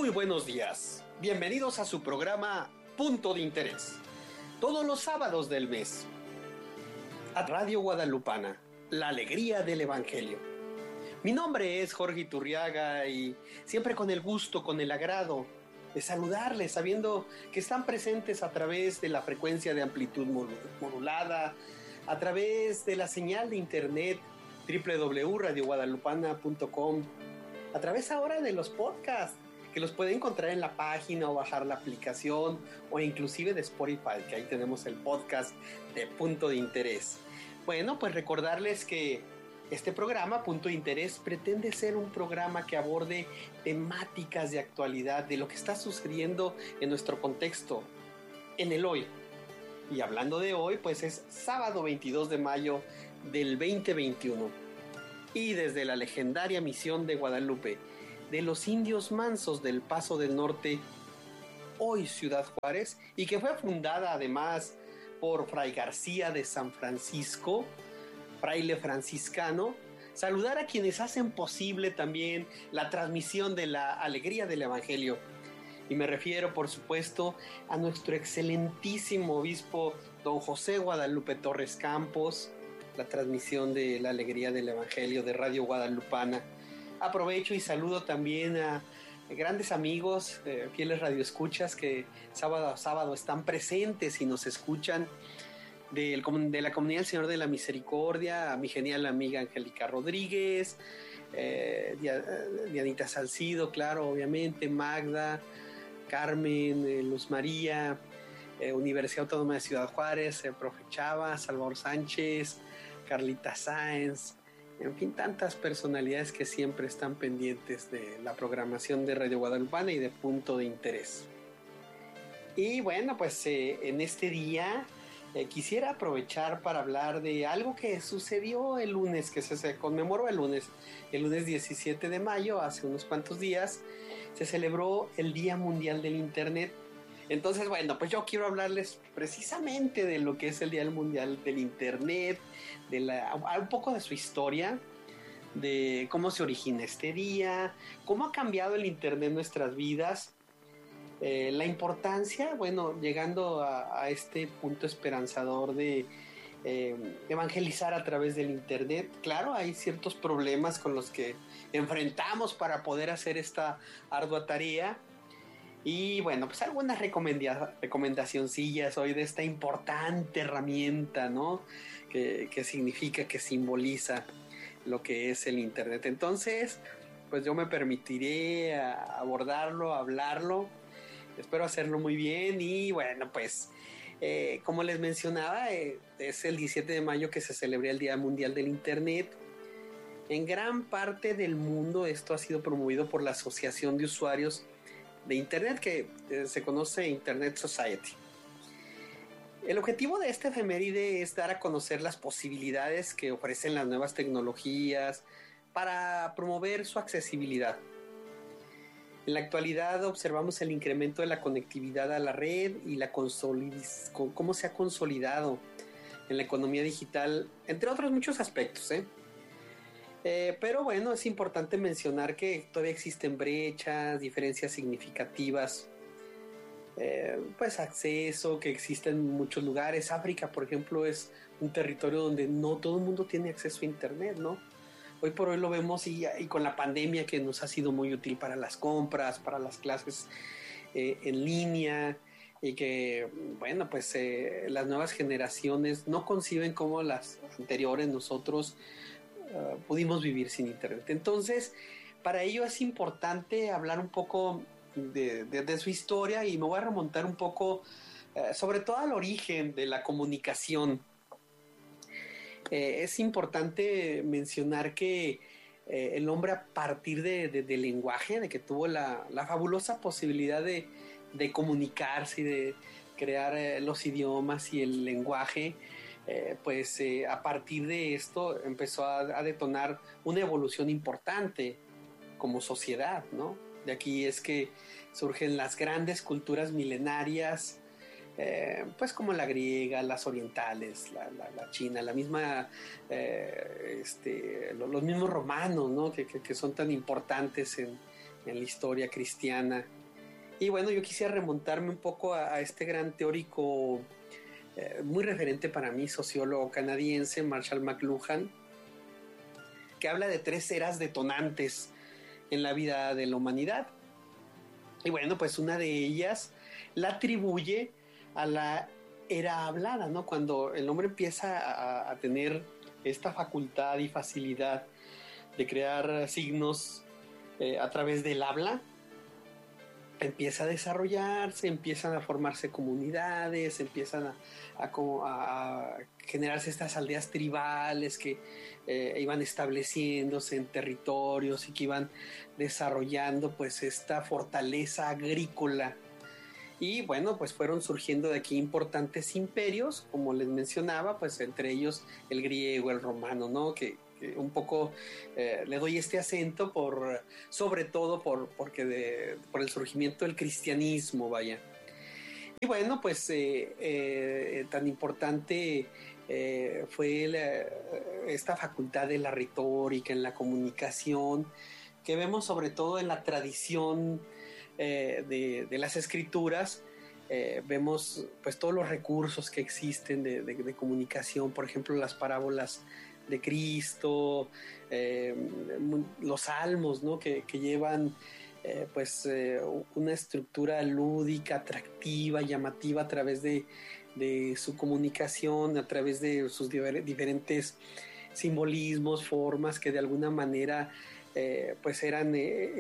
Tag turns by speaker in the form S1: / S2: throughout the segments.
S1: Muy buenos días. Bienvenidos a su programa Punto de Interés. Todos los sábados del mes. A Radio Guadalupana, la alegría del Evangelio. Mi nombre es Jorge Iturriaga y siempre con el gusto, con el agrado de saludarles, sabiendo que están presentes a través de la frecuencia de amplitud modulada, a través de la señal de internet www.radioguadalupana.com, a través ahora de los podcasts, que los pueden encontrar en la página o bajar la aplicación, o inclusive de Spotify, que ahí tenemos el podcast de Punto de Interés. Bueno, pues recordarles que este programa, Punto de Interés, pretende ser un programa que aborde temáticas de actualidad, de lo que está sucediendo en nuestro contexto, en el hoy. Y hablando de hoy, pues es sábado 22 de mayo del 2021. Y desde la legendaria misión de Guadalupe, de los indios mansos del Paso del Norte, hoy Ciudad Juárez, y que fue fundada además por Fray García de San Francisco, fraile franciscano, saludar a quienes hacen posible también la transmisión de la alegría del Evangelio. Y me refiero, por supuesto, a nuestro excelentísimo obispo don José Guadalupe Torres Campos, la transmisión de la alegría del Evangelio de Radio Guadalupana. Aprovecho y saludo también a grandes amigos, fieles radioescuchas que sábado a sábado están presentes y nos escuchan, de la Comunidad del Señor de la Misericordia, a mi genial amiga Angélica Rodríguez, Dianita Salcido, claro, obviamente, Magda, Carmen, Luz María, Universidad Autónoma de Ciudad Juárez, Profe Chava, Salvador Sánchez, Carlita Sáenz, en fin, tantas personalidades que siempre están pendientes de la programación de Radio Guadalupana y de Punto de Interés. Y bueno, pues en este día quisiera aprovechar para hablar de algo que sucedió el lunes, que se conmemoró el lunes 17 de mayo, hace unos cuantos días, se celebró el Día Mundial del Internet. Entonces, bueno, pues yo quiero hablarles precisamente de lo que es el Día Mundial del Internet, un poco de su historia, de cómo se origina este día, cómo ha cambiado el Internet en nuestras vidas, la importancia, bueno, llegando a este punto esperanzador de evangelizar a través del Internet. Claro, hay ciertos problemas con los que enfrentamos para poder hacer esta ardua tarea. Y bueno, pues algunas recomendacioncillas hoy de esta importante herramienta, ¿no? Que significa, que simboliza lo que es el Internet. Entonces, pues yo me permitiré abordarlo, hablarlo. Espero hacerlo muy bien. Y bueno, pues como les mencionaba, es el 17 de mayo que se celebra el Día Mundial del Internet. En gran parte del mundo esto ha sido promovido por la Asociación de Usuarios de Internet, que se conoce Internet Society. El objetivo de esta efeméride es dar a conocer las posibilidades que ofrecen las nuevas tecnologías para promover su accesibilidad. En la actualidad observamos el incremento de la conectividad a la red y cómo se ha consolidado en la economía digital, entre otros muchos aspectos, pero bueno, es importante mencionar que todavía existen brechas, diferencias significativas, pues acceso que existe en muchos lugares. África, por ejemplo, es un territorio donde no todo el mundo tiene acceso a Internet, ¿no? Hoy por hoy lo vemos y con la pandemia, que nos ha sido muy útil para las compras, para las clases en línea, y que, bueno, pues las nuevas generaciones no conciben como las anteriores nosotros pudimos vivir sin Internet. Entonces, para ello es importante hablar un poco de su historia, y me voy a remontar un poco sobre todo al origen de la comunicación. Es importante mencionar que el hombre, a partir del lenguaje, de que tuvo la fabulosa posibilidad de comunicarse y de crear los idiomas y el lenguaje, pues a partir de esto empezó a detonar una evolución importante como sociedad, ¿no? De aquí es que surgen las grandes culturas milenarias, pues como la griega, las orientales, la china, la misma, los mismos romanos, ¿no? que son tan importantes en la historia cristiana. Y bueno, yo quisiera remontarme un poco a este gran teórico, muy referente para mí, sociólogo canadiense, Marshall McLuhan, que habla de 3 eras detonantes en la vida de la humanidad. Y bueno, pues una de ellas la atribuye a la era hablada, ¿no? Cuando el hombre empieza a tener esta facultad y facilidad de crear signos a través del habla, empieza a desarrollarse, empiezan a formarse comunidades, empiezan a generarse estas aldeas tribales que iban estableciéndose en territorios y que iban desarrollando pues esta fortaleza agrícola. Y bueno, pues fueron surgiendo de aquí importantes imperios, como les mencionaba, pues entre ellos el griego, el romano, ¿no? Que un poco le doy este acento sobre todo por el surgimiento del cristianismo, vaya. Y bueno, pues tan importante fue esta facultad de la retórica, en la comunicación, que vemos sobre todo en la tradición de las escrituras. Vemos pues todos los recursos que existen de comunicación, por ejemplo las parábolas de Cristo, los salmos, ¿no? que llevan una estructura lúdica, atractiva, llamativa a través de su comunicación, a través de sus diferentes simbolismos, formas que de alguna manera pues eran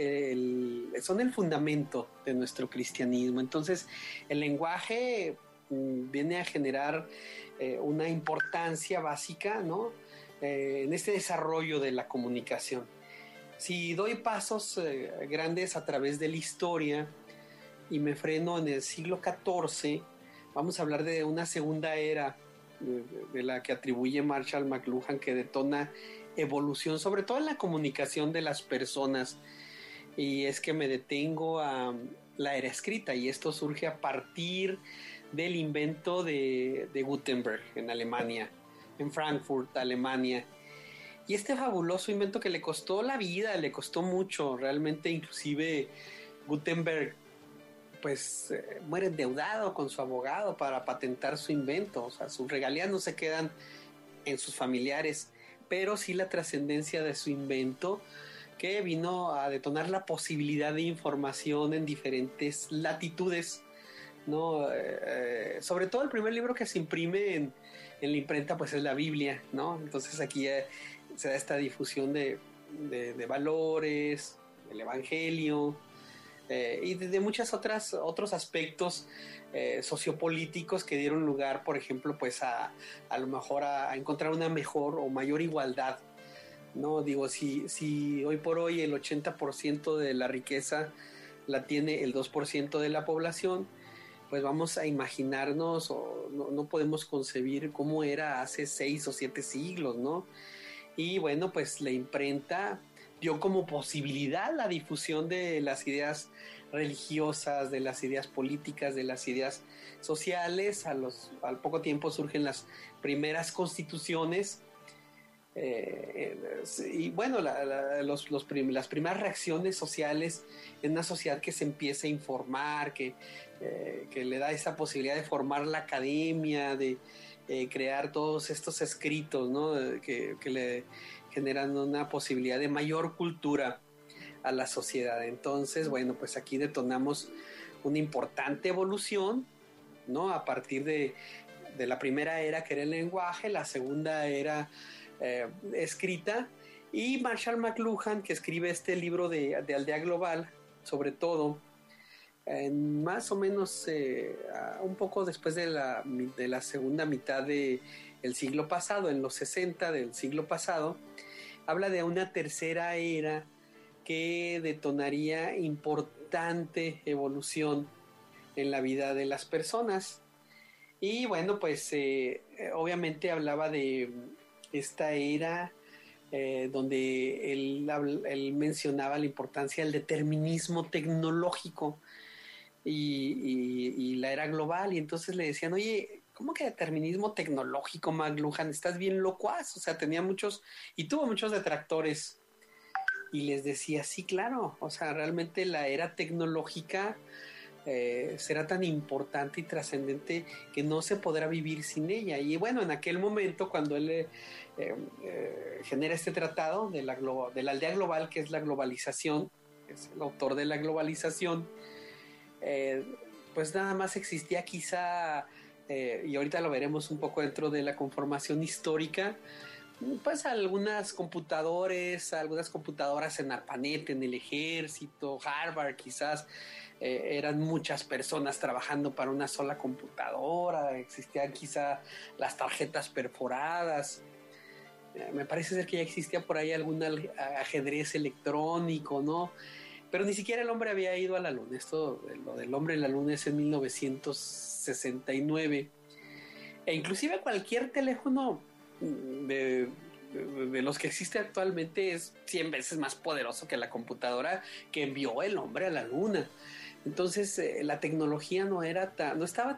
S1: son el fundamento de nuestro cristianismo. Entonces el lenguaje viene a generar una importancia básica, ¿no? En este desarrollo de la comunicación. Si doy pasos grandes a través de la historia y me freno en el siglo XIV, vamos a hablar de una segunda era de la que atribuye Marshall McLuhan, que detona evolución, sobre todo en la comunicación de las personas. Y es que me detengo a la era escrita, y esto surge a partir del invento de Gutenberg en Alemania, en Frankfurt, Alemania. Y este fabuloso invento que le costó la vida, le costó mucho, realmente inclusive Gutenberg pues muere endeudado con su abogado para patentar su invento. O sea, sus regalías no se quedan en sus familiares, pero sí la trascendencia de su invento, que vino a detonar la posibilidad de información en diferentes latitudes, ¿no? Sobre todo el primer libro que se imprime en la imprenta pues es la Biblia, ¿no? Entonces aquí se da esta difusión de valores, del evangelio, y de muchas otros aspectos sociopolíticos que dieron lugar, por ejemplo, pues a lo mejor a encontrar una mejor o mayor igualdad, ¿no? Digo, si hoy por hoy el 80% de la riqueza la tiene el 2% de la población, pues vamos a imaginarnos, o no podemos concebir cómo era hace 6 o 7 siglos, ¿no? Y bueno, pues la imprenta dio como posibilidad la difusión de las ideas religiosas, de las ideas políticas, de las ideas sociales. Al poco tiempo surgen las primeras constituciones, y bueno, las primeras reacciones sociales en una sociedad que se empieza a informar, que le da esa posibilidad de formar la academia, de crear todos estos escritos, ¿no? que le generan una posibilidad de mayor cultura a la sociedad. Entonces, bueno, pues aquí detonamos una importante evolución, ¿no? A partir de la primera era, que era el lenguaje, la segunda era escrita, y Marshall McLuhan, que escribe este libro de Aldea Global, sobre todo más o menos un poco después de la segunda mitad del siglo pasado, en los 60 del siglo pasado, habla de una tercera era que detonaría importante evolución en la vida de las personas. Y bueno, pues obviamente hablaba de esta era donde él mencionaba la importancia del determinismo tecnológico y la era global. Y entonces le decían, oye, ¿cómo que determinismo tecnológico, McLuhan? Estás bien locuaz. O sea, tuvo muchos detractores. Y les decía, sí, claro, o sea, realmente la era tecnológica será tan importante y trascendente que no se podrá vivir sin ella. Y bueno, en aquel momento, cuando él genera este tratado de la aldea global, que es la globalización, es el autor de la globalización, pues nada más existía quizá, y ahorita lo veremos un poco dentro de la conformación histórica, pues algunas computadoras en ARPANET, en el ejército, Harvard quizás, eran muchas personas trabajando para una sola computadora, existían quizá las tarjetas perforadas, me parece ser que ya existía por ahí algún ajedrez electrónico, ¿no? Pero ni siquiera el hombre había ido a la luna. Esto, lo del hombre en la luna, es en 1969. E inclusive cualquier teléfono de los que existe actualmente es 100 veces más poderoso que la computadora que envió el hombre a la luna. Entonces la tecnología no estaba